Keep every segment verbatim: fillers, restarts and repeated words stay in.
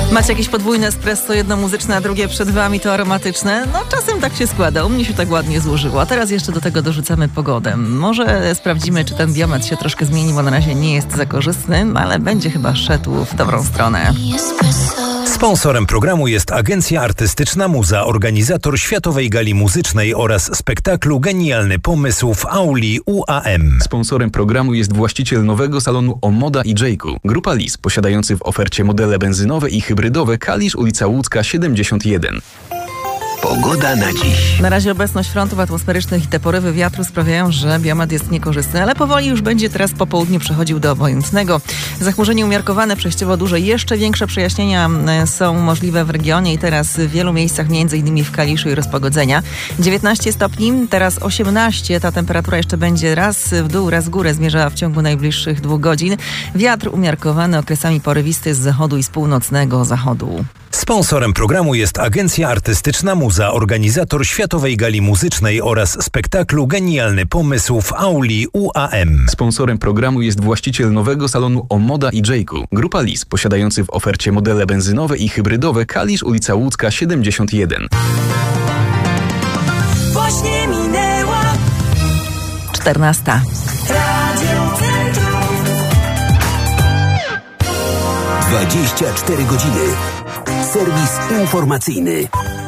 Macie jakieś podwójne espresso, jedno muzyczne, a drugie przed wami to aromatyczne? No czasem tak się składa, u mnie się tak ładnie złożyło. A teraz jeszcze do tego dorzucamy pogodę. Może sprawdzimy, czy ten biometr się troszkę zmieni, bo na razie nie jest za korzystny, ale będzie chyba szedł w dobrą stronę. Sponsorem programu jest Agencja Artystyczna Muza, organizator Światowej Gali Muzycznej oraz spektaklu Genialny Pomysł w auli U A M. Sponsorem programu jest właściciel nowego salonu Omoda i Jayku. Grupa Lis, posiadający w ofercie modele benzynowe i hybrydowe. Kalisz, ulica Łódzka siedemdziesiąt jeden. Pogoda na dziś. Na razie obecność frontów atmosferycznych i te porywy wiatru sprawiają, że biometr jest niekorzystny, ale powoli już będzie teraz po południu przechodził do obojętnego. Zachmurzenie umiarkowane, przejściowo duże. Jeszcze większe przejaśnienia są możliwe w regionie i teraz w wielu miejscach, między innymi w Kaliszu, i rozpogodzenia. dziewiętnaście stopni, teraz osiemnaście. Ta temperatura jeszcze będzie raz w dół, raz w górę zmierzała w ciągu najbliższych dwóch godzin. Wiatr umiarkowany, okresami porywisty z zachodu i z północnego zachodu. Sponsorem programu jest Agencja Artystyczna Muza, organizator Światowej Gali Muzycznej oraz spektaklu Genialny Pomysł w auli U A M. Sponsorem programu jest właściciel nowego salonu Omoda i Jayku. Grupa Lis, posiadający w ofercie modele benzynowe i hybrydowe. Kalisz, ulica Łódzka siedemdziesiąt jeden. Właśnie minęła czternasta. Radio Centrum. dwadzieścia cztery godziny. Serwis informacyjny.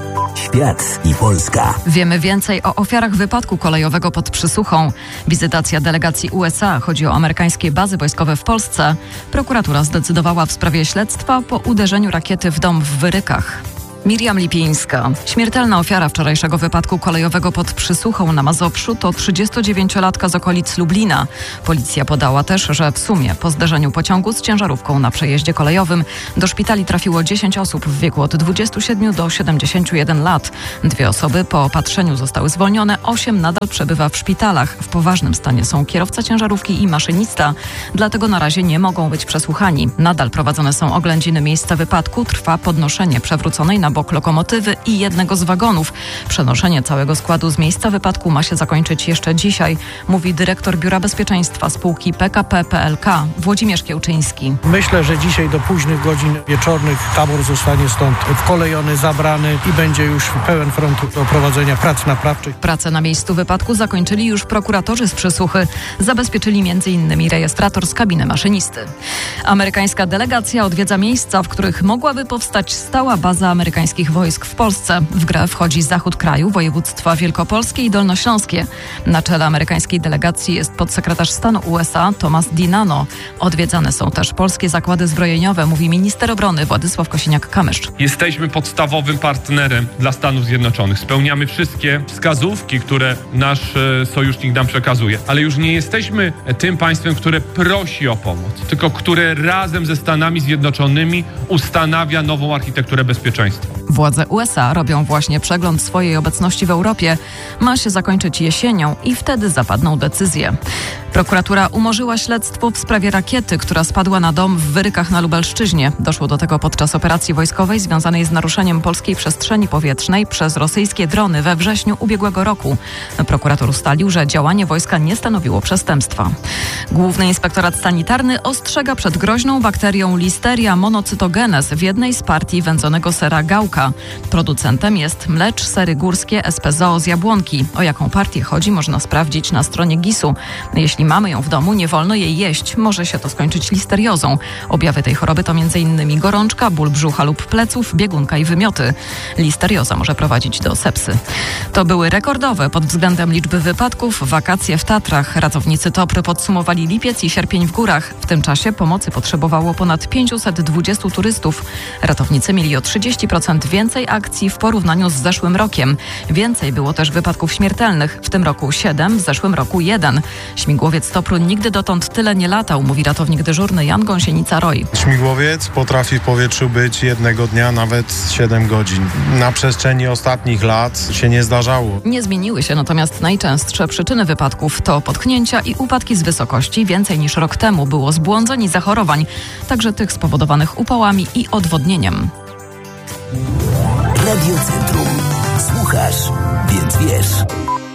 Świat i Polska. Wiemy więcej o ofiarach wypadku kolejowego pod Przysuchą. Wizytacja delegacji U S A. Chodzi o amerykańskie bazy wojskowe w Polsce. Prokuratura zdecydowała w sprawie śledztwa po uderzeniu rakiety w dom w Wyrykach. Miriam Lipińska. Śmiertelna ofiara wczorajszego wypadku kolejowego pod Przysuchą na Mazowszu to trzydziestodziewięciolatka z okolic Lublina. Policja podała też, że w sumie po zderzeniu pociągu z ciężarówką na przejeździe kolejowym do szpitali trafiło dziesięć osób w wieku od dwudziestu siedmiu do siedemdziesięciu jeden lat. Dwie osoby po opatrzeniu zostały zwolnione, osiem nadal przebywa w szpitalach. W poważnym stanie są kierowca ciężarówki i maszynista, dlatego na razie nie mogą być przesłuchani. Nadal prowadzone są oględziny miejsca wypadku, trwa podnoszenie przewróconej na bok lokomotywy i jednego z wagonów. Przenoszenie całego składu z miejsca wypadku ma się zakończyć jeszcze dzisiaj, mówi dyrektor Biura Bezpieczeństwa spółki P K P P L K Włodzimierz Kiełczyński. Myślę, że dzisiaj do późnych godzin wieczornych tabor zostanie stąd wkolejony, zabrany i będzie już pełen front do prowadzenia prac naprawczych. Pracę na miejscu wypadku zakończyli już prokuratorzy z Przysuchy. Zabezpieczyli między innymi rejestrator z kabiny maszynisty. Amerykańska delegacja odwiedza miejsca, w których mogłaby powstać stała baza amerykańskich wojsk w Polsce. W grę wchodzi zachód kraju, województwa wielkopolskie i dolnośląskie. Na czele amerykańskiej delegacji jest podsekretarz stanu U S A Thomas DiNanno. Odwiedzane są też polskie zakłady zbrojeniowe, mówi minister obrony Władysław Kosiniak-Kamysz. Jesteśmy podstawowym partnerem dla Stanów Zjednoczonych. Spełniamy wszystkie wskazówki, które nasz e, sojusznik nam przekazuje. Ale już nie jesteśmy tym państwem, które prosi o pomoc, tylko które razem ze Stanami Zjednoczonymi ustanawia nową architekturę bezpieczeństwa. Władze U S A robią właśnie przegląd swojej obecności w Europie. Ma się zakończyć jesienią i wtedy zapadną decyzje. Prokuratura umorzyła śledztwo w sprawie rakiety, która spadła na dom w Wyrykach na Lubelszczyźnie. Doszło do tego podczas operacji wojskowej związanej z naruszeniem polskiej przestrzeni powietrznej przez rosyjskie drony we wrześniu ubiegłego roku. Prokurator ustalił, że działanie wojska nie stanowiło przestępstwa. Główny Inspektorat Sanitarny ostrzega przed groźną bakterią Listeria monocytogenes w jednej z partii wędzonego sera Gałka. Producentem jest Mlecz Sery Górskie S P Zoo z Jabłonki. O jaką partię chodzi, można sprawdzić na stronie gisu. Jeśli mamy ją w domu, nie wolno jej jeść. Może się to skończyć listeriozą. Objawy tej choroby to między innymi gorączka, ból brzucha lub pleców, biegunka i wymioty. Listerioza może prowadzić do sepsy. To były rekordowe pod względem liczby wypadków wakacje w Tatrach. Ratownicy Topry podsumowali lipiec i sierpień w górach. W tym czasie pomocy potrzebowało ponad pięćset dwudziestu turystów. Ratownicy mieli o trzydzieści procent więcej akcji w porównaniu z zeszłym rokiem. Więcej było też wypadków śmiertelnych. W tym roku siedem, w zeszłym roku jeden. Śmigłowiec Topru nigdy dotąd tyle nie latał, mówi ratownik dyżurny Jan Gąsienica-Roy. Śmigłowiec potrafi w powietrzu być jednego dnia nawet siedem godzin. Na przestrzeni ostatnich lat się nie zdarzało. Nie zmieniły się natomiast najczęstsze przyczyny wypadków to potknięcia i upadki z wysokości. Więcej niż rok temu było zbłądzeń i zachorowań, także tych spowodowanych upałami i odwodnieniem. Radio Centrum. Słuchasz, więc wiesz.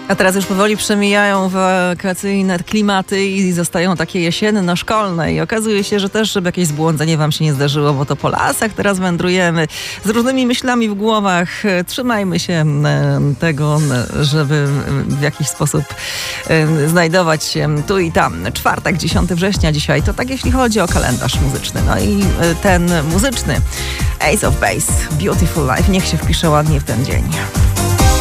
A teraz już powoli przemijają wakacyjne klimaty i zostają takie jesienno-szkolne. I okazuje się, że też, żeby jakieś zbłądzenie wam się nie zdarzyło, bo to po lasach teraz wędrujemy z różnymi myślami w głowach. Trzymajmy się tego, żeby w jakiś sposób znajdować się tu i tam. Czwartek, dziesiątego września dzisiaj, to tak jeśli chodzi o kalendarz muzyczny. No i ten muzyczny Ace of Base, Beautiful Life, niech się wpisze ładnie w ten dzień.